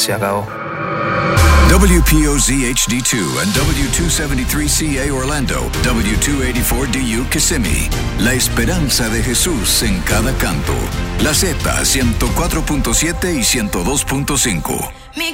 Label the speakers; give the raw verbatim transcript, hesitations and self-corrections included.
Speaker 1: se acabó.
Speaker 2: W P O Z H D two and W two seventy-three C A Orlando, W two eighty-four D U Kissimmee. La esperanza de Jesús en cada canto. La Z ciento cuatro punto siete y ciento dos punto cinco.